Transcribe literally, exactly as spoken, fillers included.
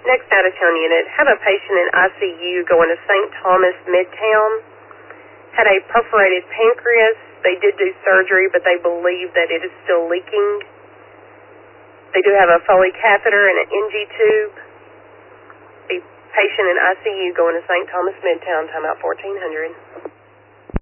Next out-of-town unit, have a patient in I C U going to Saint Thomas Midtown. Had a perforated pancreas. They did do surgery, but they believe that it is still leaking. They do have a Foley catheter and an N G tube. A patient in I C U going to Saint Thomas Midtown, timeout fourteen hundred.